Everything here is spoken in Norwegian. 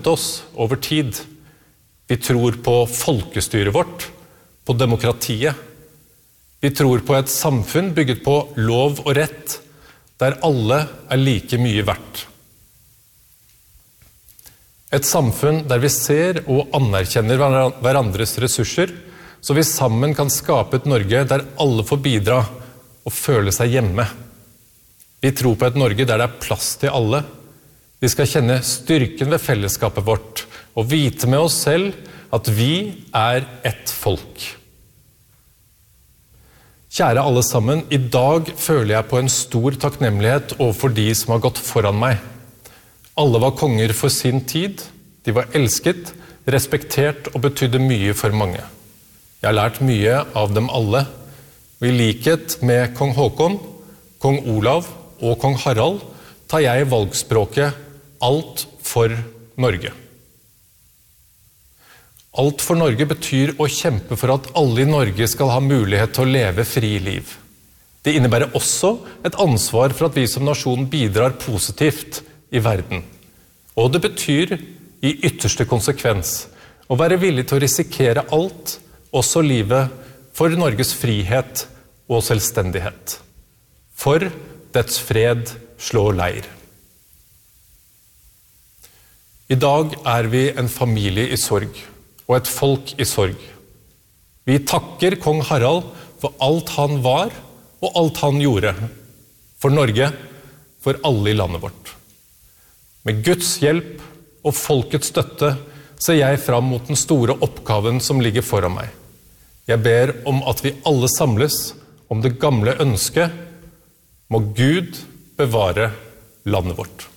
oss over tid. Vi tror på folkestyret vårt, på demokratiet. Vi tror på et samfunn bygget på lov og rett, der alle like mye verdt. Et samfunn der vi ser og anerkjenner hverandres ressurser, så vi sammen kan skape et Norge der alle får bidra og føle seg hjemme. Vi tror på et Norge der det plass til alle. Vi skal kjenne styrken ved fellesskapet vårt og vite med oss selv at vi ett folk. Kjære alle sammen, i dag føler jeg på en stor takknemlighet overfor de som har gått foran meg. Alle var konger for sin tid, de var elsket, respektert og betydde mye for mange. Jeg har lært mye av dem alle, og i likhet med kong Håkon, kong Olav og kong Harald tar jeg valgspråket alt for Norge. Alt for Norge betyr å kjempe for at alle i Norge skal ha mulighet til å leve fri liv. Det innebærer også et ansvar for at vi som nasjon bidrar positivt i verden. Og det betyr i ytterste konsekvens å være villig til å risikere alt, også livet, for Norges frihet og selvstendighet. For dets fred slår leir. I dag vi en familie i sorg, og et folk i sorg. Vi takker kong Harald for alt han var, og alt han gjorde. For Norge, for alle i landet vårt. Med Guds hjelp og folkets støtte ser jeg fram mot den store oppgaven som ligger foran meg. Jeg ber om at vi alle samles om det gamle ønsket. Må Gud bevare landet vårt.